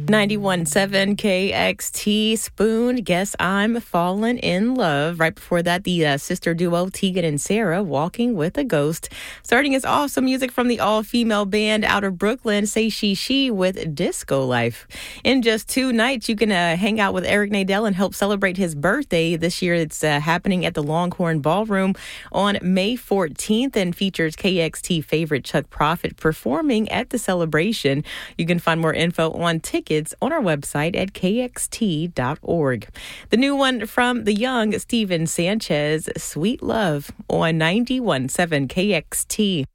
91.7 KXT Spoon. Guess I'm falling in love. Right before that, the sister duo Tegan and Sarah, Walking with a Ghost. Starting us off, some music from the all-female band out of Brooklyn, Say She with Disco Life. In just 2 nights, you can hang out with Eric Nadel and help celebrate his birthday. This year, it's happening at the Longhorn Ballroom on May 14th and features KXT favorite Chuck Prophet performing at the celebration. You can find more info on tickets on our website at kxt.org. The new one from the young Steven Sanchez, Sweet Love, on 91.7 KXT.